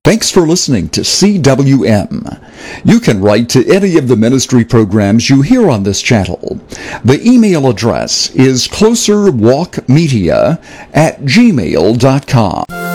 Thanks for listening to CWM. You can write to any of the ministry programs you hear on this channel. The email address is closerwalkmedia@gmail.com.